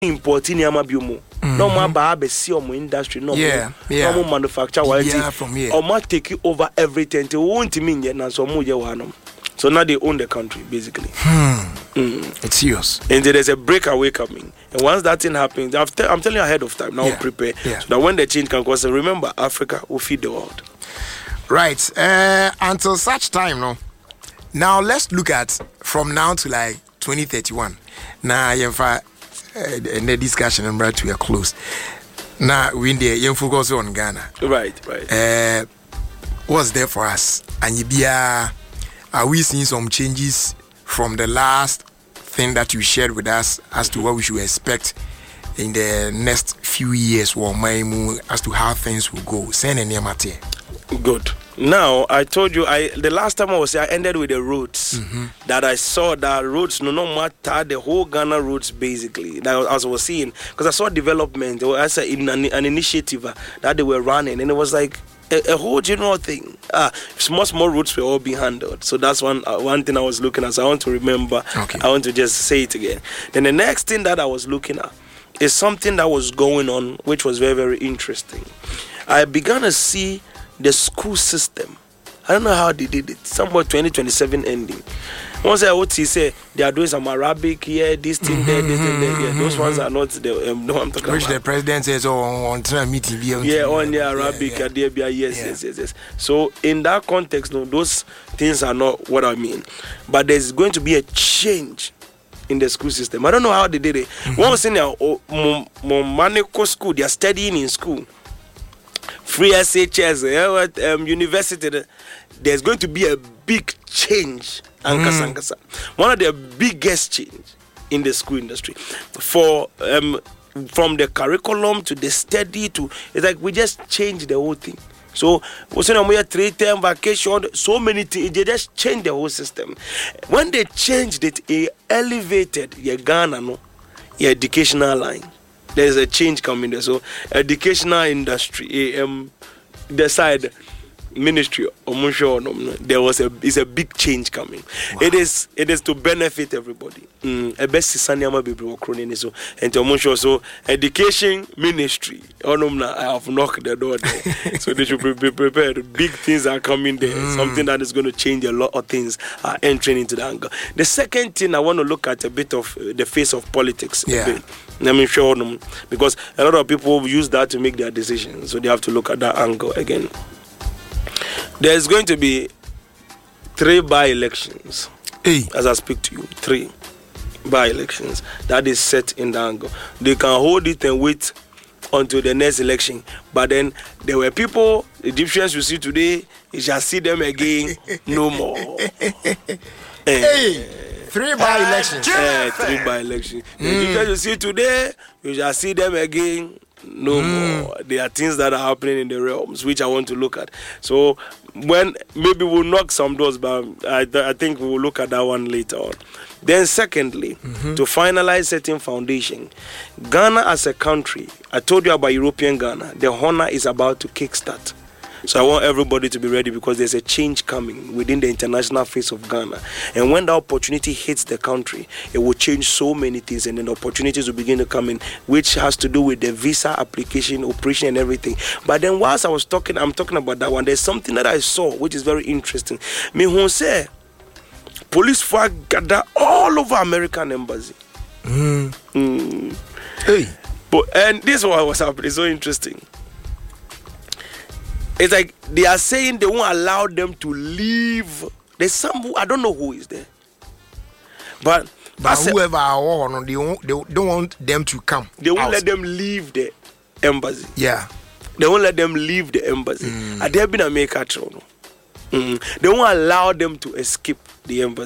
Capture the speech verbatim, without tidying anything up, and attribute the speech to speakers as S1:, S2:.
S1: importing yama biomo. No more babe see omo industry no
S2: yeah, yeah.
S1: no more manufacture quality.
S2: Yeah, from here.
S1: Or might take over everything. They won't mean yet na so mu je wanom. So now they own the country basically.
S2: Hmm.
S1: Mm.
S2: It's serious.
S1: And there's a breakaway coming. And once that thing happens, I'm, te- I'm telling you ahead of time. Now
S2: yeah.
S1: prepare
S2: yeah.
S1: so that when the change can come, remember Africa will feed the world.
S2: Right. Uh, until such time, no. Now let's look at from now to like twenty thirty-one. Now, you have in the discussion and brought to a close. Now we in the young focus on Ghana.
S1: Right, right.
S2: Uh, what's there for us? And you be uh, are we seeing some changes from the last thing that you shared with us as to what we should expect in the next few years, or as to how things will go? Send any matter.
S1: Good. Now I told you I the last time I was here I ended with the roads
S2: mm-hmm.
S1: that I saw that roads no no matter the whole Ghana roads basically that as I was seeing because I saw development or as an, an initiative uh, that they were running and it was like a, a whole general thing. Ah, small small roads were all being handled. So that's one uh, one thing I was looking at. So I want to remember.
S2: Okay.
S1: I want to just say it again. Then the next thing that I was looking at is something that was going on which was very very interesting. I began to see the school system. I don't know how they did it. Somewhere twenty twenty-seven ending. Once I would say they are doing some Arabic here, this thing there, this thing there. Yeah, those ones are not the um, no I'm talking
S2: Which
S1: about.
S2: the president says oh, on on meeting.
S1: Yeah, on the Arabic, yeah, yeah. Yes,
S2: yeah.
S1: yes, yes, yes. So in that context, no, those things are not what I mean. But there's going to be a change in the school system. I don't know how they did it. Mm-hmm. Once in their Momaneko school, they are studying in school. Free S H S, uh, um, university, there's going to be a big change. Mm. One of the biggest change in the school industry. For um, from the curriculum to the study to, it's like we just changed the whole thing. So, we have three term vacation, so many things, they just changed the whole system. When they changed it, it elevated your Ghana, no, your educational line. There's a change coming there. So, educational industry, um, the side ministry, there was a is a big change coming. Wow. It is it is to benefit everybody. Mm. So, and so education ministry. I have knocked the door there. So they should be prepared. Big things are coming there. Mm. Something that is going to change a lot of things are entering into the angle. The second thing I want to look at a bit of uh, the face of politics.
S2: Yeah.
S1: Let me show them because a lot of people use that to make their decisions. So they have to look at that angle again. There's going to be three by-elections.
S2: Hey.
S1: As I speak to you, three by-elections. That is set in the angle. They can hold it and wait until the next election. But then there were people, the Egyptians you see today, you shall see them again no more.
S2: Hey. Three by-elections.
S1: Uh, three by-elections. The
S2: Mm.
S1: Egyptians you see today, you shall see them again no mm. more. There are things that are happening in the realms which I want to look at. So when maybe we'll knock some doors, but I, I think we will look at that one later on. Then secondly, mm-hmm. to finalize certain foundation, Ghana as a country, I told you about European Ghana, the honor is about to kickstart. So I want everybody to be ready because there's a change coming within the international face of Ghana. And when the opportunity hits the country, it will change so many things and then the opportunities will begin to come in, which has to do with the visa application, operation and everything. But then whilst I was talking, I'm talking about that one, there's something that I saw which is very interesting. Me who say, police flag gather all over American embassy.
S2: Mm.
S1: Mm.
S2: Hey.
S1: But, and this one was happening, so interesting. It's like they are saying they won't allow them to leave. There's some who, I don't know who is there. But,
S2: but whoever are on, they, won't, they don't want them to come.
S1: They won't
S2: out.
S1: let them leave the embassy.
S2: Yeah.
S1: They won't let them leave the embassy. Mm. Are they been a make a mm. They won't allow them to escape the embassy.